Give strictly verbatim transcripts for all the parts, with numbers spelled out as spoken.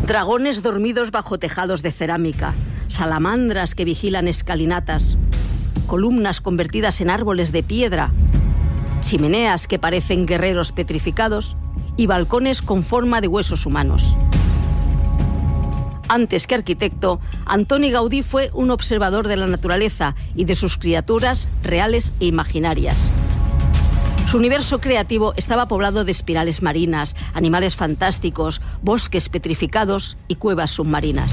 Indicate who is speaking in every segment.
Speaker 1: Dragones dormidos bajo tejados de cerámica, salamandras que vigilan escalinatas, columnas convertidas en árboles de piedra, chimeneas que parecen guerreros petrificados y balcones con forma de huesos humanos. Antes que arquitecto, Antoni Gaudí fue un observador de la naturaleza y de sus criaturas reales e imaginarias. Su universo creativo estaba poblado de espirales marinas, animales fantásticos, bosques petrificados y cuevas submarinas.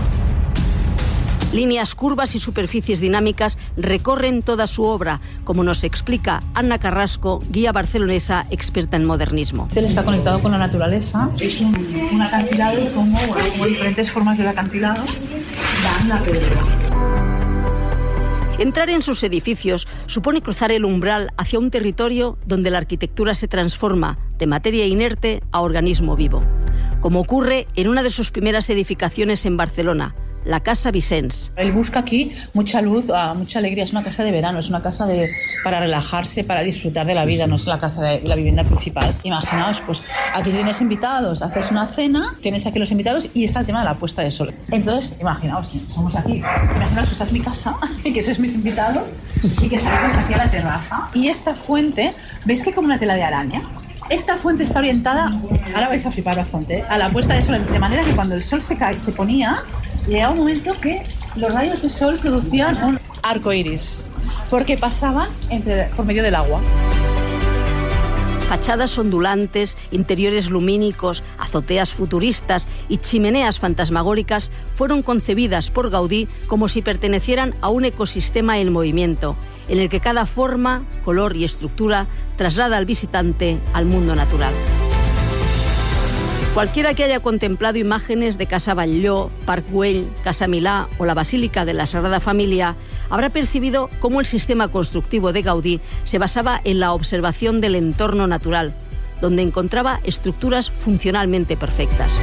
Speaker 1: Líneas curvas y superficies dinámicas recorren toda su obra, como nos explica Anna Carrasco, guía barcelonesa experta en modernismo.
Speaker 2: Él está conectado con la naturaleza, es un, un acantilado y como, como diferentes formas del acantilado dan la pedrera.
Speaker 1: Entrar en sus edificios supone cruzar el umbral hacia un territorio donde la arquitectura se transforma de materia inerte a organismo vivo, como ocurre en una de sus primeras edificaciones en Barcelona, la Casa Vicens.
Speaker 2: Él busca aquí mucha luz, mucha alegría. Es una casa de verano, es una casa de, para relajarse, para disfrutar de la vida, no es la casa de la vivienda principal. Imaginaos, pues aquí tienes invitados, haces una cena, tienes aquí los invitados y está el tema de la puesta de sol. Entonces, imaginaos, somos aquí. Imaginaos que esta es mi casa y que sois mis invitados y que salimos aquí a la terraza. Y esta fuente, ¿veis que como una tela de araña? Esta fuente está orientada, ahora vais a flipar bastante, a la puesta de sol, de manera que cuando el sol se, cae, se ponía, llegaba un momento que los rayos de sol producían un arco iris, porque pasaban entre, por medio del agua.
Speaker 1: Fachadas ondulantes, interiores lumínicos, azoteas futuristas y chimeneas fantasmagóricas fueron concebidas por Gaudí como si pertenecieran a un ecosistema en movimiento, en el que cada forma, color y estructura traslada al visitante al mundo natural. Cualquiera que haya contemplado imágenes de Casa Batlló, Parc Güell, Casa Milà o la Basílica de la Sagrada Familia habrá percibido cómo el sistema constructivo de Gaudí se basaba en la observación del entorno natural, donde encontraba estructuras funcionalmente perfectas.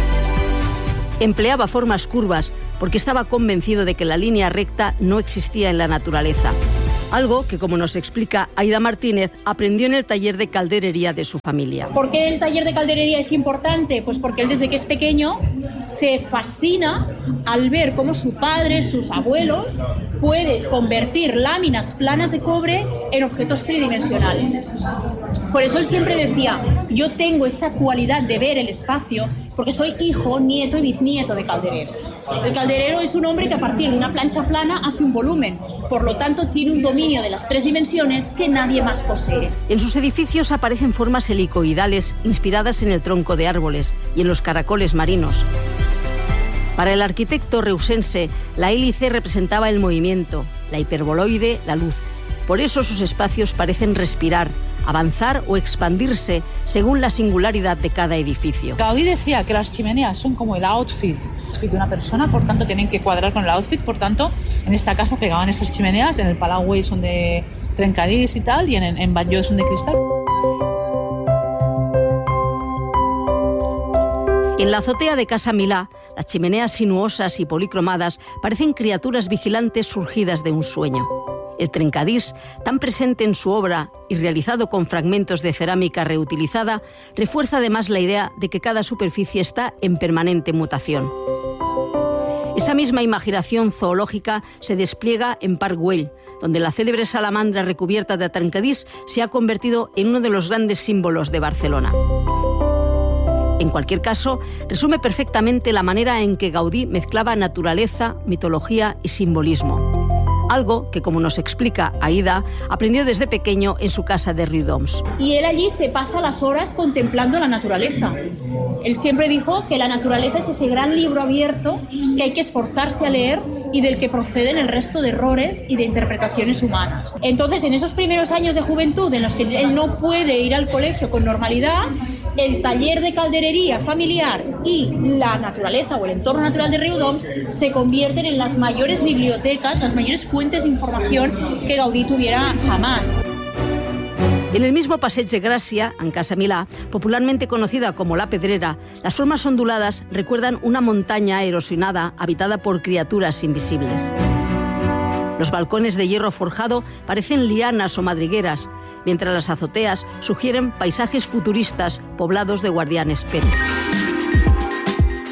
Speaker 1: Empleaba formas curvas porque estaba convencido de que la línea recta no existía en la naturaleza. Algo que, como nos explica Aida Martínez, aprendió en el taller de calderería de su familia.
Speaker 3: ¿Por qué el taller de calderería es importante? Pues porque él desde que es pequeño se fascina al ver cómo su padre, sus abuelos, puede convertir láminas planas de cobre en objetos tridimensionales. Por eso él siempre decía, yo tengo esa cualidad de ver el espacio porque soy hijo, nieto y bisnieto de caldereros. El calderero es un hombre que a partir de una plancha plana hace un volumen, por lo tanto tiene un dominio de las tres dimensiones que nadie más posee.
Speaker 1: En sus edificios aparecen formas helicoidales inspiradas en el tronco de árboles y en los caracoles marinos. Para el arquitecto reusense, la hélice representaba el movimiento, la hiperboloide, la luz. Por eso sus espacios parecen respirar, avanzar o expandirse según la singularidad de cada edificio.
Speaker 2: Gaudí decía que las chimeneas son como el outfit de una persona, por tanto tienen que cuadrar con el outfit, por tanto en esta casa pegaban esas chimeneas, en el Palau Güell son de trencadís y tal, y en, en Batlló son de cristal.
Speaker 1: En la azotea de Casa Milà, las chimeneas sinuosas y policromadas parecen criaturas vigilantes surgidas de un sueño. El trencadís, tan presente en su obra y realizado con fragmentos de cerámica reutilizada, refuerza además la idea de que cada superficie está en permanente mutación. Esa misma imaginación zoológica se despliega en Parc Güell, donde la célebre salamandra recubierta de trencadís se ha convertido en uno de los grandes símbolos de Barcelona. En cualquier caso, resume perfectamente la manera en que Gaudí mezclaba naturaleza, mitología y simbolismo. Algo que, como nos explica Aida, aprendió desde pequeño en su casa de Riudoms.
Speaker 3: Y él allí se pasa las horas contemplando la naturaleza. Él siempre dijo que la naturaleza es ese gran libro abierto que hay que esforzarse a leer y del que proceden el resto de errores y de interpretaciones humanas. Entonces, en esos primeros años de juventud en los que él no puede ir al colegio con normalidad, el taller de calderería familiar y la naturaleza o el entorno natural de Riudoms se convierten en las mayores bibliotecas, las mayores fuentes de información que Gaudí tuviera jamás.
Speaker 1: En el mismo Passeig de Gràcia, en Casa Milà, popularmente conocida como La Pedrera, las formas onduladas recuerdan una montaña erosionada habitada por criaturas invisibles. Los balcones de hierro forjado parecen lianas o madrigueras, mientras las azoteas sugieren paisajes futuristas poblados de guardianes Pérez.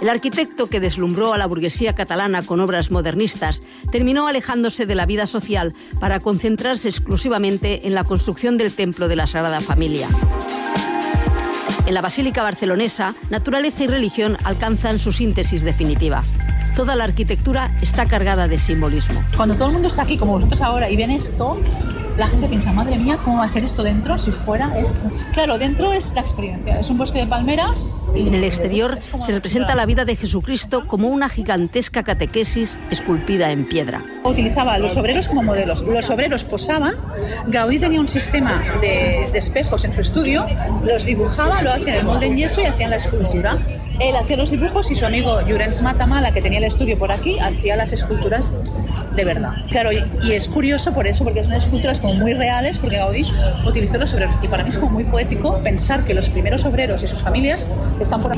Speaker 1: El arquitecto que deslumbró a la burguesía catalana con obras modernistas terminó alejándose de la vida social para concentrarse exclusivamente en la construcción del templo de la Sagrada Familia. En la Basílica barcelonesa, naturaleza y religión alcanzan su síntesis definitiva. Toda la arquitectura está cargada de simbolismo.
Speaker 2: Cuando todo el mundo está aquí, como vosotros ahora, y ven esto, la gente piensa, madre mía, ¿cómo va a ser esto dentro? Si fuera es... Claro, dentro es la experiencia, es un bosque de palmeras. Y
Speaker 1: en el exterior se representa la vida de Jesucristo como una gigantesca catequesis esculpida en piedra.
Speaker 2: Utilizaba a los obreros como modelos. Los obreros posaban, Gaudí tenía un sistema de, de espejos en su estudio, los dibujaba, lo hacían el molde en yeso y hacían la escultura. Él hacía los dibujos y su amigo Llorenç Matamala, que tenía el estudio por aquí, hacía las esculturas de verdad. Claro, y, y es curioso por eso, porque son esculturas como muy reales, porque Gaudí utilizó los obreros. Y para mí es como muy poético pensar que los primeros obreros y sus familias están por aquí.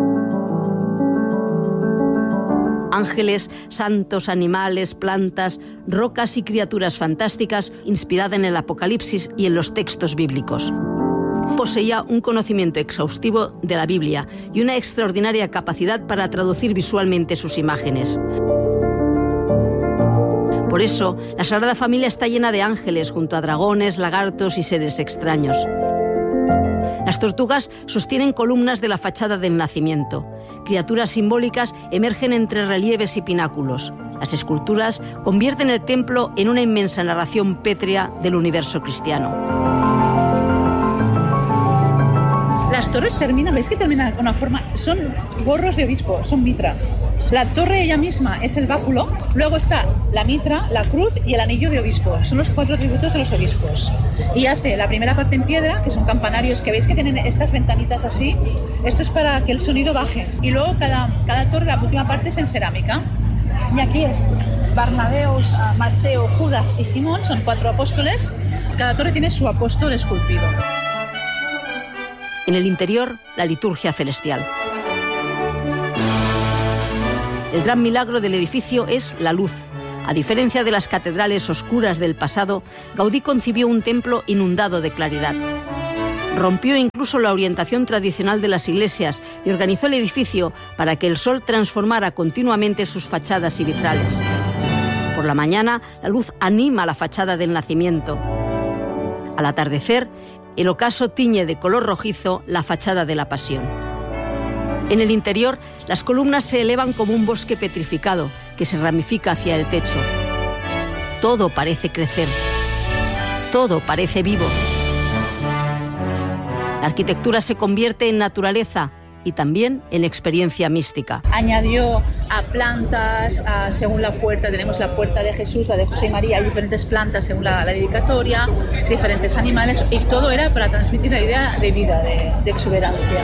Speaker 1: Ángeles, santos, animales, plantas, rocas y criaturas fantásticas inspiradas en el Apocalipsis y en los textos bíblicos. Poseía un conocimiento exhaustivo de la Biblia y una extraordinaria capacidad para traducir visualmente sus imágenes. Por eso, la Sagrada Familia está llena de ángeles junto a dragones, lagartos y seres extraños. Las tortugas sostienen columnas de la fachada del nacimiento. Criaturas simbólicas emergen entre relieves y pináculos. Las esculturas convierten el templo en una inmensa narración pétrea del universo cristiano.
Speaker 2: Las torres terminan, ¿veis que terminan con una forma? Son gorros de obispo, son mitras. La torre ella misma es el báculo, luego está la mitra, la cruz y el anillo de obispo. Son los cuatro atributos de los obispos. Y hace la primera parte en piedra, que son campanarios, que veis que tienen estas ventanitas así. Esto es para que el sonido baje. Y luego cada, cada torre, la última parte es en cerámica. Y aquí es Barnabeus, Mateo, Judas y Simón, son cuatro apóstoles. Cada torre tiene su apóstol esculpido.
Speaker 1: En el interior, la liturgia celestial. El gran milagro del edificio es la luz. A diferencia de las catedrales oscuras del pasado, Gaudí concibió un templo inundado de claridad. Rompió incluso la orientación tradicional de las iglesias y organizó el edificio para que el sol transformara continuamente sus fachadas y vitrales. Por la mañana, la luz anima la fachada del nacimiento. Al atardecer, el ocaso tiñe de color rojizo la fachada de la Pasión. En el interior, las columnas se elevan como un bosque petrificado que se ramifica hacia el techo. Todo parece crecer. Todo parece vivo. La arquitectura se convierte en naturaleza y también en experiencia mística.
Speaker 2: Añadió a plantas, a, según la puerta, tenemos la puerta de Jesús, la de José y María, hay diferentes plantas según la, la dedicatoria, diferentes animales, y todo era para transmitir la idea de vida, de, de exuberancia.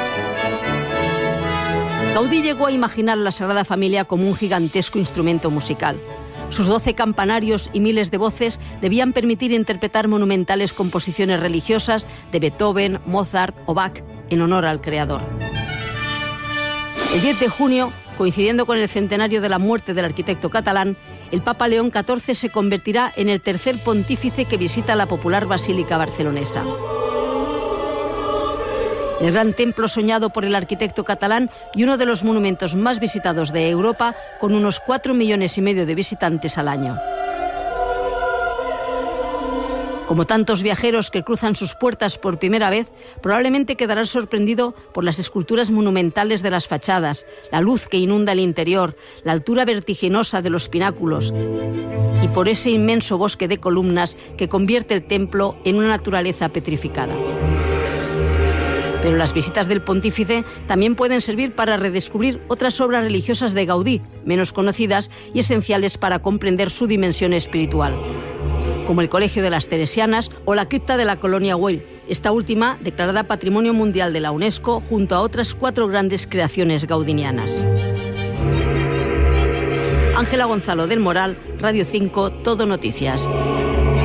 Speaker 1: Gaudí llegó a imaginar la Sagrada Familia como un gigantesco instrumento musical. Sus doce campanarios y miles de voces debían permitir interpretar monumentales composiciones religiosas de Beethoven, Mozart o Bach en honor al Creador. El diez de junio, coincidiendo con el centenario de la muerte del arquitecto catalán, el Papa León catorce se convertirá en el tercer pontífice que visita la popular Basílica barcelonesa. El gran templo soñado por el arquitecto catalán y uno de los monumentos más visitados de Europa, con unos cuatro millones y medio de visitantes al año. Como tantos viajeros que cruzan sus puertas por primera vez, probablemente quedará sorprendido por las esculturas monumentales de las fachadas, la luz que inunda el interior, la altura vertiginosa de los pináculos y por ese inmenso bosque de columnas que convierte el templo en una naturaleza petrificada. Pero las visitas del pontífice también pueden servir para redescubrir otras obras religiosas de Gaudí, menos conocidas y esenciales para comprender su dimensión espiritual, como el Colegio de las Teresianas o la cripta de la Colonia Güell, esta última declarada Patrimonio Mundial de la UNESCO junto a otras cuatro grandes creaciones gaudinianas. Ángela Gonzalo del Moral, Radio cinco, Todo Noticias.